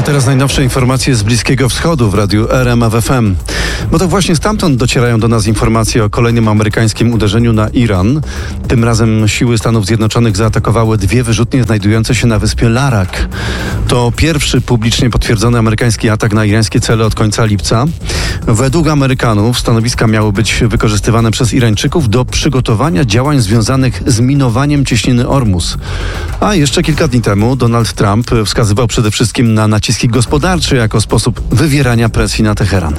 teraz najnowsze informacje z Bliskiego Wschodu w radiu RMF FM. Bo to właśnie stamtąd docierają do nas informacje o kolejnym amerykańskim uderzeniu na Iran. Tym razem siły Stanów Zjednoczonych zaatakowały 2 wyrzutnie znajdujące się na wyspie Larak. To pierwszy publicznie potwierdzony amerykański atak na irańskie cele od końca lipca. Według Amerykanów stanowiska miały być wykorzystywane przez Irańczyków do przygotowania działań związanych z minowaniem cieśniny Ormus. A jeszcze kilka dni temu Donald Trump wskazywał przede wszystkim na naciski gospodarcze jako sposób wywierania presji na Teheran.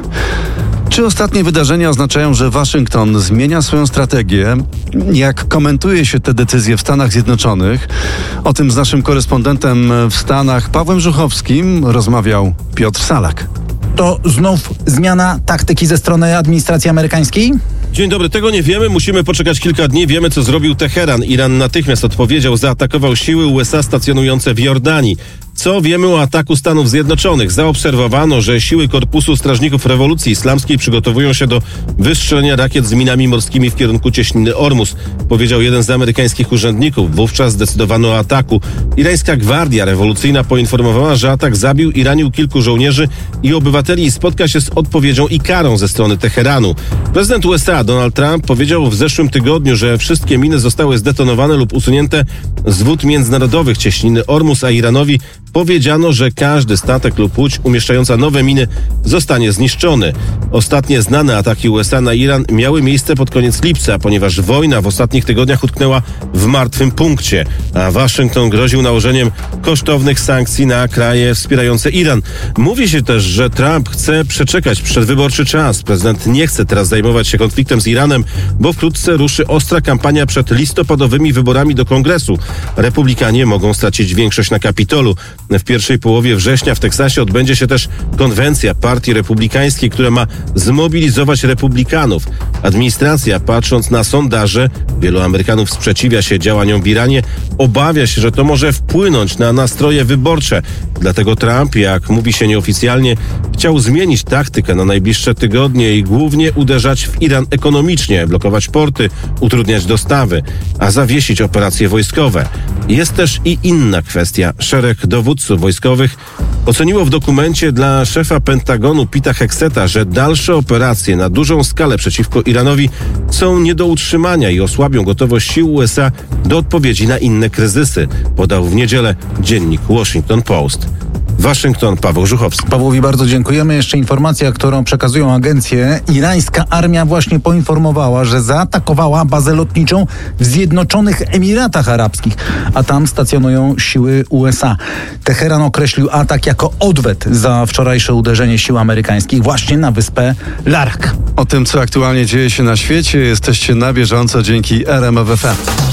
Czy ostatnie wydarzenia oznaczają, że Waszyngton zmienia swoją strategię? Jak komentuje się te decyzje w Stanach Zjednoczonych? O tym z naszym korespondentem w Stanach Pawłem Żuchowskim rozmawiał Piotr Salak. To znów zmiana taktyki ze strony administracji amerykańskiej? Dzień dobry, tego nie wiemy, musimy poczekać kilka dni. Wiemy, co zrobił Teheran. Iran natychmiast odpowiedział, zaatakował siły USA stacjonujące w Jordanii. Co wiemy o ataku Stanów Zjednoczonych? Zaobserwowano, że siły Korpusu Strażników Rewolucji Islamskiej przygotowują się do wystrzelenia rakiet z minami morskimi w kierunku cieśniny Ormus, powiedział jeden z amerykańskich urzędników. Wówczas zdecydowano o ataku. Irańska Gwardia Rewolucyjna poinformowała, że atak zabił i ranił kilku żołnierzy i obywateli i spotka się z odpowiedzią i karą ze strony Teheranu. Prezydent USA Donald Trump powiedział w zeszłym tygodniu, że wszystkie miny zostały zdetonowane lub usunięte z wód międzynarodowych cieśniny Ormus, a Iranowi powiedziano, że każdy statek lub łódź umieszczająca nowe miny zostanie zniszczony. Ostatnie znane ataki USA na Iran miały miejsce pod koniec lipca, ponieważ wojna w ostatnich tygodniach utknęła w martwym punkcie, a Waszyngton groził nałożeniem kosztownych sankcji na kraje wspierające Iran. Mówi się też, że Trump chce przeczekać przedwyborczy czas. Prezydent nie chce teraz zajmować się konfliktem z Iranem, bo wkrótce ruszy ostra kampania przed listopadowymi wyborami do Kongresu. Republikanie mogą stracić większość na Kapitolu. W pierwszej połowie września w Teksasie odbędzie się też konwencja Partii Republikańskiej, która ma zmobilizować republikanów. Administracja, patrząc na sondaże, wielu Amerykanów sprzeciwia się działaniom w Iranie, obawia się, że to może wpłynąć na nastroje wyborcze. Dlatego Trump, jak mówi się nieoficjalnie, chciał zmienić taktykę na najbliższe tygodnie i głównie uderzać w Iran ekonomicznie, blokować porty, utrudniać dostawy, a zawiesić operacje wojskowe. Jest też i inna kwestia. Szereg dowódców wojskowych oceniło w dokumencie dla szefa Pentagonu Pita Hegseta, że dalsze operacje na dużą skalę przeciwko Iranowi są nie do utrzymania i osłabią gotowość sił USA do odpowiedzi na inne kryzysy, podał w niedzielę dziennik Washington Post. Waszyngton, Paweł Żuchowski. Pawłowi bardzo dziękujemy. Jeszcze informacja, którą przekazują agencje. Irańska armia właśnie poinformowała, że zaatakowała bazę lotniczą w Zjednoczonych Emiratach Arabskich, a tam stacjonują siły USA. Teheran określił atak jako odwet za wczorajsze uderzenie sił amerykańskich właśnie na wyspę Larak. O tym, co aktualnie dzieje się na świecie, jesteście na bieżąco dzięki RMF FM.